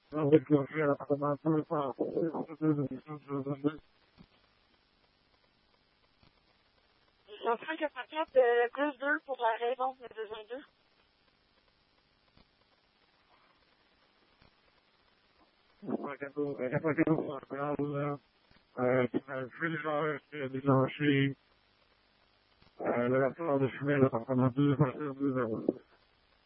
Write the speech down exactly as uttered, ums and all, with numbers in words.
avec le fait à l'appartement deux par Ils sont cinq à cinquante de plus deux pour la raison de besoin d'eux. déclenché le rapport de chemin à l'appartement deux par deux